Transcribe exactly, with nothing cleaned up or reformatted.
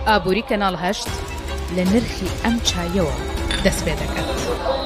ئابووری کەناڵ هەشت لە نرخی ئەم چایەوە دەست پێ دەکات.